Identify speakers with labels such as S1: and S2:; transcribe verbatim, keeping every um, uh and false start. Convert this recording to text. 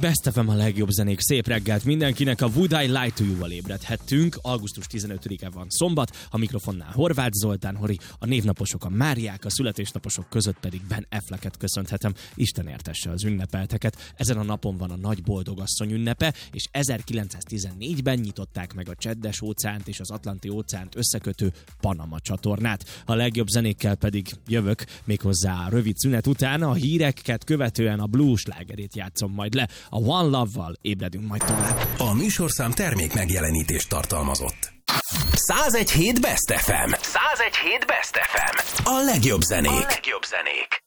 S1: Best ef em a legjobb zenék, szép reggelt mindenkinek, a Would I Lie to You-val ébredhettünk. augusztus tizenötödike van szombat, a mikrofonnál Horváth Zoltán Hori, a névnaposok a Máriák, a születésnaposok között pedig Ben Afflecket köszönhetem. Isten értesse az ünnepelteket. Ezen a napon van a nagy boldogasszony ünnepe, és ezerkilencszáztizennégyben nyitották meg a Csendes óceánt és az Atlanti óceánt összekötő Panama csatornát. A legjobb zenékkel pedig jövök, méghozzá a rövid szünet után, a híreket követően a blues slágerét játszom majd le. A One Love-val ébredünk majd tovább.
S2: A műsorszám termék megjelenítést tartalmazott. száz egy hét Best ef em. száz egy hét Best ef em. A legjobb zenék. A legjobb zenék.